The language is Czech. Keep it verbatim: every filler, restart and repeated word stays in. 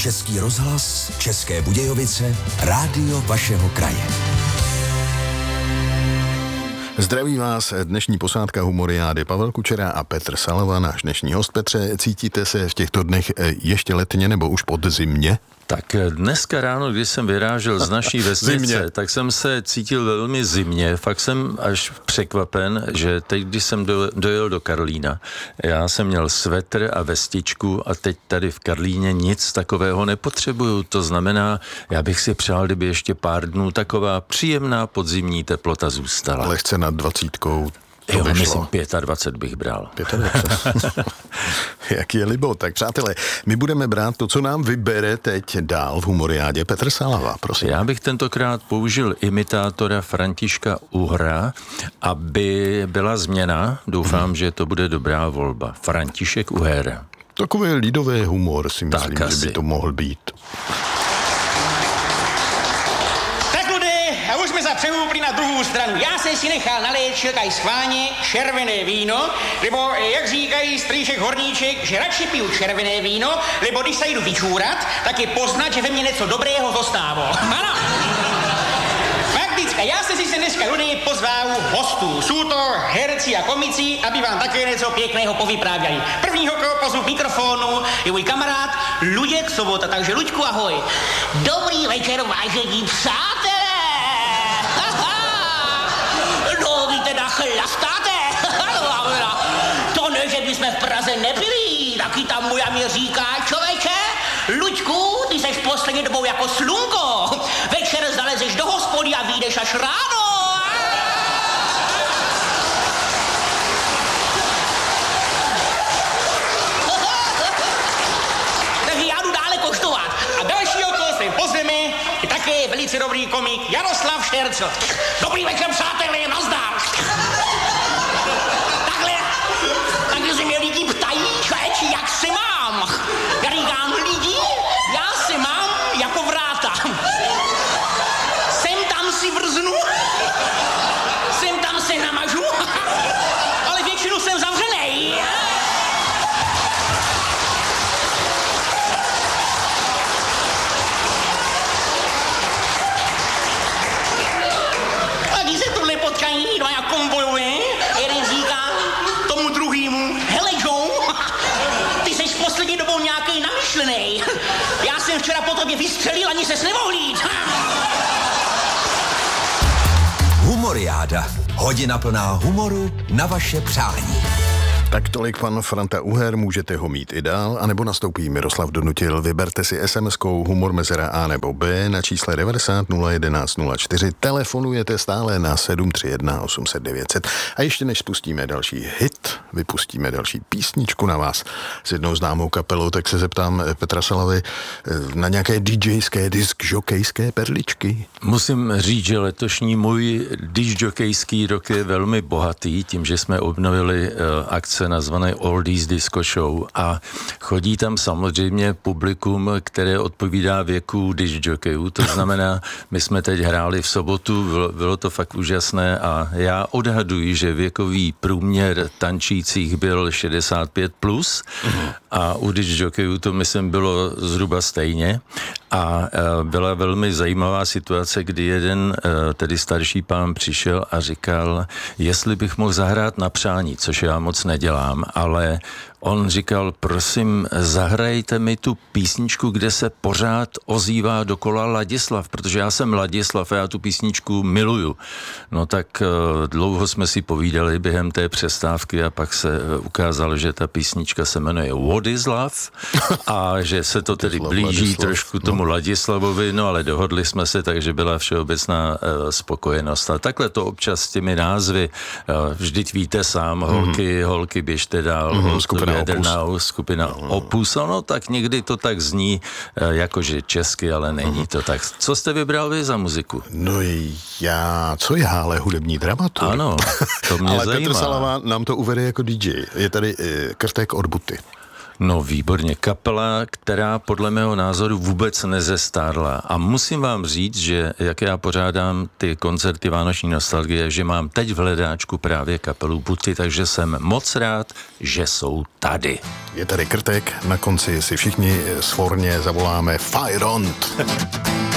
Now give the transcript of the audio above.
Český rozhlas, České Budějovice, rádio vašeho kraje. Zdraví vás dnešní posádka Humoriády Pavel Kučera a Petr Salava, náš dnešní host. Petře, cítíte se v těchto dnech ještě letně nebo už podzimně? Tak dneska ráno, když jsem vyrážel z naší vesnice, tak jsem se cítil velmi zimně. Fakt jsem až překvapen, že teď, když jsem do, dojel do Karlína, já jsem měl svetr a vestičku a teď tady v Karlíně nic takového nepotřebuju. To znamená, já bych si přál, kdyby ještě pár dnů taková příjemná podzimní teplota zůstala. Lehce nad dvacítkou. To jo, vyšlo. myslím dvacet pět bych bral. dvacet pět Jak je libo. Tak přátelé, my budeme brát to, co nám vybere teď dál v Humoriádě. Petr Salava, prosím. Já bych tentokrát použil imitátora Františka Uhra, aby byla změna. Doufám, hmm. že to bude dobrá volba. František Uher. Takový lidový humor si myslím, tak že by to mohl být. Přehoupli na druhou stranu. Já jsem si nechal nalejt šilkaj schválně červené víno, nebo jak říkají strýček Horníček, že radši piju červené víno, nebo když se jdu vyčůrat, tak je poznat, že ve mně něco dobrého zostávalo. Ano. Faktická, já jsem si se dneska ľudí pozval hostů. Jsou to herci a komici, aby vám také něco pěkného povyprávěli. Prvního, koho pozvu k mikrofonu, je můj kamarád Luděk Sobota, takže Luďku, ahoj. Dobrý večer, vážení přátelé. Chlastáte? To ne, že bychom v Praze nepili. Taky tam moja mi říká, člověče, Luďku, ty seš poslední dobou jako slunko. Večer zalezeš do hospody a vyjdeš až ráno. Takže já jdu dále koštovat. A dalšího, koho sem pozveme, je také velice dobrý komik Jaroslav Štercl. Dobrý večer, přátelé, nazdar. Takhle, takhle se mě lidi ptají, člověči, jak se mám. Já říkám, lidi, já se mám jako vráta. Sem tam si vrznu, sem tam se namažu, ale většinu jsem zavřenej. A když se tohle potkají, dva jak konvojové, jeden říká tomu druhýmu, hele Joe, ty seš poslední dobou nějaký namyšlenej. Já jsem včera po tobě vystřelil, ani ses nemohl jít. Humoriáda. Hodina plná humoru na vaše přání. Tak tolik pan Franta Uher, můžete ho mít i dál, anebo nastoupí Miroslav Donutil. Vyberte si es em eskou humor mezera A nebo B na čísle devadesát nula jedenáct nula čtyři. Telefonujete stále na sedm tři jedna osm set devět set. A ještě než spustíme další hit, vypustíme další písničku na vás s jednou známou kapelou, tak se zeptám Petra Salavy na nějaké DJské, diskžokejské perličky. Musím říct, že letošní můj diskžokejský rok je velmi bohatý, tím, že jsme obnovili uh, akce nazvané Oldies Disco Show a chodí tam samozřejmě publikum, které odpovídá věku diskjokejů. To znamená, my jsme teď hráli v sobotu, bylo, bylo to fakt úžasné a já odhaduji, že věkový průměr tančících byl šedesát pět plus a u diskjokejů to myslím bylo zhruba stejně a byla velmi zajímavá situace, kdy jeden tedy starší pán přišel a říkal, jestli bych mohl zahrát na přání, což já moc nedělám, ale on říkal, prosím, zahrajte mi tu písničku, kde se pořád ozývá dokola Ladislav, protože já jsem Ladislav a já tu písničku miluju. No tak uh, dlouho jsme si povídali během té přestávky a pak se uh, ukázalo, že ta písnička se jmenuje Wodislav a že se to tedy blíží Ladislav, trošku tomu no. Ladislavovi, no ale dohodli jsme se, takže byla všeobecná uh, spokojenost. A takhle to občas s těmi názvy, uh, vždyť víte sám, holky, mm-hmm. holky běžte dál, mm-hmm, holky, skupina Opus. Skupina no. Opus, no tak někdy to tak zní, jakože česky, ale není mm. to tak. Co jste vybral vy za muziku? No já, co já, ale hudební dramaturg. Ano, to mě ale zajímá. Petr Salava nám to uvede jako dý džej. Je tady e, Krtek od Buty. No výborně, kapela, která podle mého názoru vůbec nezestárla. A musím vám říct, že jak já pořádám ty koncerty Vánoční nostalgie, že mám teď v hledáčku právě kapelu Buty, takže jsem moc rád, že jsou tady. Je tady Krtek, na konci si všichni svorně zavoláme Fire on!